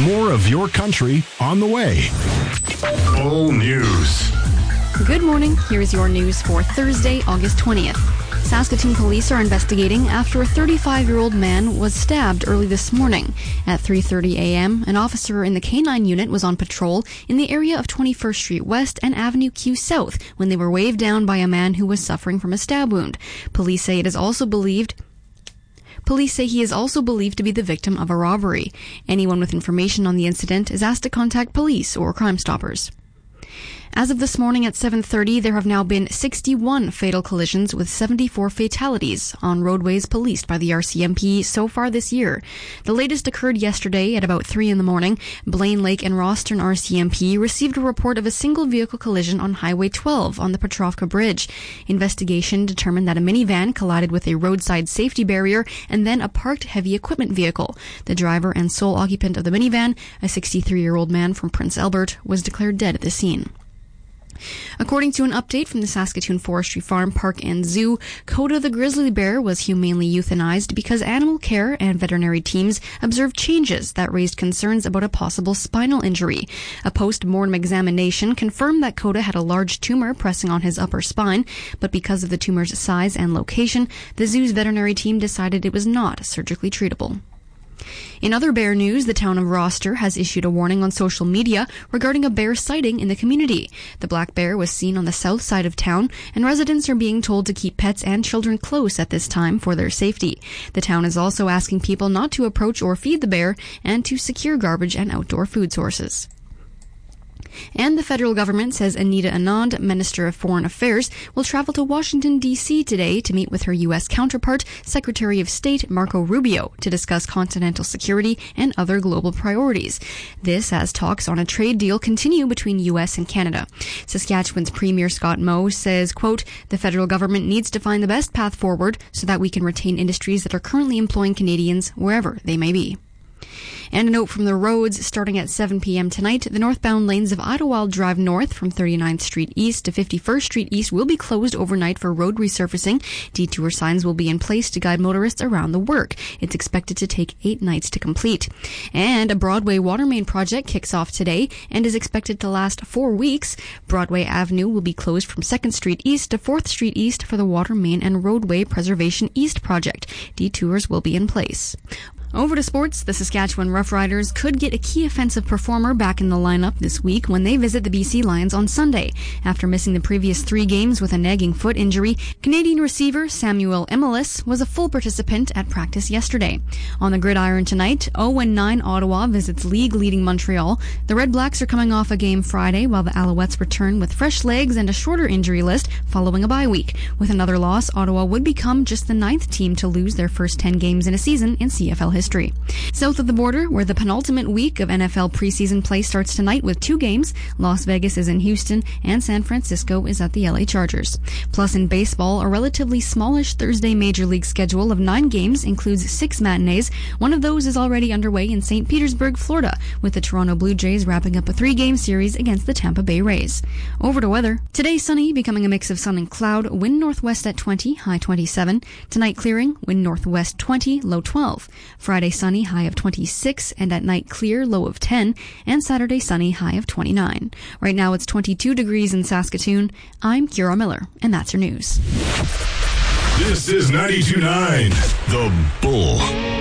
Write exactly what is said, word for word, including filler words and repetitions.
More of your country on the way. Bull News. Good morning. Here's your news for Thursday, August twentieth. Saskatoon police are investigating after a thirty-five-year-old man was stabbed early this morning. At three thirty a.m., an officer in the K nine unit was on patrol in the area of twenty-first Street West and Avenue Q South when they were waved down by a man who was suffering from a stab wound. Police say it is also believed Police say he is also believed to be the victim of a robbery. Anyone with information on the incident is asked to contact police or Crime Stoppers. As of this morning at seven thirty, there have now been sixty-one fatal collisions with seventy-four fatalities on roadways policed by the R C M P so far this year. The latest occurred yesterday at about three in the morning. Blaine Lake and Rosthern R C M P received a report of a single vehicle collision on Highway twelve on the Petrovka Bridge. Investigation determined that a minivan collided with a roadside safety barrier and then a parked heavy equipment vehicle. The driver and sole occupant of the minivan, a sixty-three-year-old man from Prince Albert, was declared dead at the scene. According to an update from the Saskatoon Forestry Farm, Park and Zoo, Coda the grizzly bear was humanely euthanized because animal care and veterinary teams observed changes that raised concerns about a possible spinal injury. A post-mortem examination confirmed that Coda had a large tumor pressing on his upper spine, but because of the tumor's size and location, the zoo's veterinary team decided it was not surgically treatable. In other bear news, the town of Roster has issued a warning on social media regarding a bear sighting in the community. The black bear was seen on the south side of town, and residents are being told to keep pets and children close at this time for their safety. The town is also asking people not to approach or feed the bear and to secure garbage and outdoor food sources. And the federal government says Anita Anand, Minister of Foreign Affairs, will travel to Washington, D C today to meet with her U S counterpart, Secretary of State Marco Rubio, to discuss continental security and other global priorities. This as talks on a trade deal continue between U S and Canada. Saskatchewan's Premier Scott Moe says, quote, the federal government needs to find the best path forward so that we can retain industries that are currently employing Canadians wherever they may be. And a note from the roads, starting at seven p.m. tonight, the northbound lanes of Idlewild Drive North from thirty-ninth Street East to fifty-first Street East will be closed overnight for road resurfacing. Detour signs will be in place to guide motorists around the work. It's expected to take eight nights to complete. And a Broadway water main project kicks off today and is expected to last four weeks. Broadway Avenue will be closed from second Street East to fourth Street East for the Water Main and Roadway Preservation East project. Detours will be in place. Over to sports, the Saskatchewan Roughriders could get a key offensive performer back in the lineup this week when they visit the B C Lions on Sunday. After missing the previous three games with a nagging foot injury, Canadian receiver Samuel Emilus was a full participant at practice yesterday. On the gridiron tonight, oh and nine Ottawa visits league-leading Montreal. The Red Blacks are coming off a game Friday, while the Alouettes return with fresh legs and a shorter injury list following a bye week. With another loss, Ottawa would become just the ninth team to lose their first ten games in a season in C F L history. History. South of the border, where the penultimate week of N F L preseason play starts tonight with two games, Las Vegas is in Houston and San Francisco is at the L A Chargers. Plus in baseball, a relatively smallish Thursday Major League schedule of nine games includes six matinees. One of those is already underway in Saint Petersburg, Florida, with the Toronto Blue Jays wrapping up a three-game series against the Tampa Bay Rays. Over to weather. Today sunny, becoming a mix of sun and cloud, wind northwest at twenty, high twenty-seven. Tonight clearing, wind northwest twenty, low twelve. Friday sunny, high of twenty-six, and at night clear, low of ten, and Saturday sunny, high of twenty-nine. Right now it's twenty-two degrees in Saskatoon. I'm Kira Miller, and that's your news. This is ninety-two point nine The Bull.